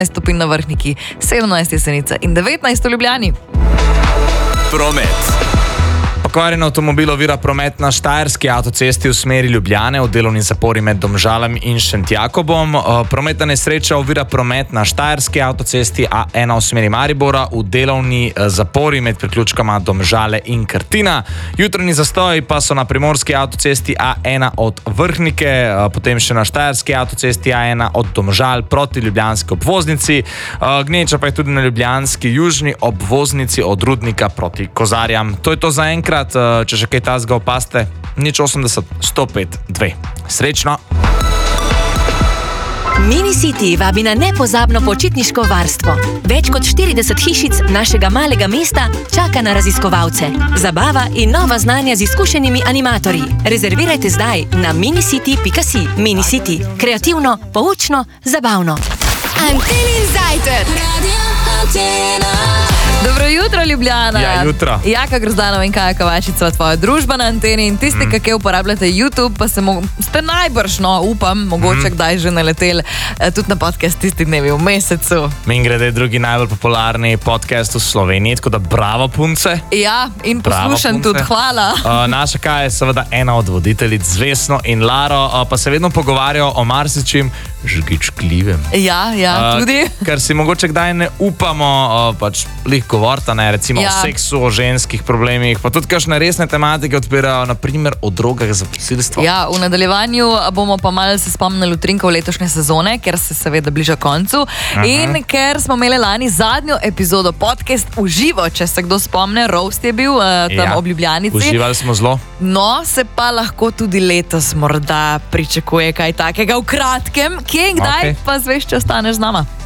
stopinj na Vrhniki, 17 Jesenica in 19 v Ljubljani. Promet. Pokvarjen avtomobil ovira promet na Štajerski avtocesti v smeri Ljubljane v delovni zapori med Domžalami in Šentjakobom. Prometna nesreča ovira promet na Štajerski avtocesti A1 v smeri Maribora v delovni zapori med priključkama Domžale in Krtina. Jutranji zastoji pa so na primorski avtocesti A1 od Vrhnike, potem še na Štajerski avtocesti A1 od Domžal proti ljubljanski obvoznici. Gneča pa je tudi na ljubljanski južni obvoznici od Rudnika proti Kozarjam. To je to za enkrat. Če še kaj tazga opaste, 080 105 2. Srečno! Minicity vabi na nepozabno počitniško varstvo. Več kot 40 hišic našega malega mesta čaka na raziskovalce. Zabava in nova znanja z izkušenimi animatorji. Rezervirajte zdaj na minicity.si. Minicity. Kreativno, poučno, zabavno. Antenin zajtrk. Dobro jutro, Ljubljana. Ja, jutro. Jaka Grozdanova in Kaja Kovačica, tvoja družba na Anteni in tisti, ki uporabljate YouTube, pa ste najbrž, upam, mogoče kdaj že naleteli tudi na podcast Tisti dnevi v mesecu. Mimogrede drugi najbolj popularni podcast v Sloveniji, tako da bravo, punce. Ja, in poslušam tudi, hvala. Naša Kaja je seveda ena od voditeljic z Vesno in Laro, pa se vedno pogovarjajo o marsičem žgičkljivem. Ja, tudi. Ker si mogoče kdaj ne upamo pač lih govorta, recimo o seksu, o ženskih problemih, pa tudi kakšne resne tematike odpirajo, naprimer o drogah za posilstvo. Ja, v nadaljevanju bomo pa malo se spomnili utrinkov letošnje sezone, ker se seveda bliža koncu in ker smo imeli lani zadnjo epizodo podcast v živo, če se kdo spomne, roast je bil tam ob Ljubljanici. Uživali smo zelo. No, se pa lahko tudi letos morda pričakuje kaj takega v kratkem. Kje in kdaj, pa zveš, če ostaneš z nama.